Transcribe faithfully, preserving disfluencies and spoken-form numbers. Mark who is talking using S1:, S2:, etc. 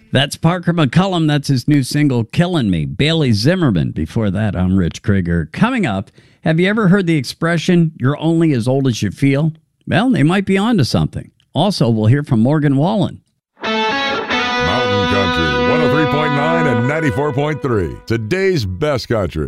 S1: That's Parker McCullum. That's his new single, Killing Me. Bailey Zimmerman. Before that, I'm Rich Krieger. Coming up, have you ever heard the expression, you're only as old as you feel? Well, they might be onto something. Also, we'll hear from Morgan Wallen.
S2: Mountain Country, one oh three point nine and ninety-four point three. Today's best country.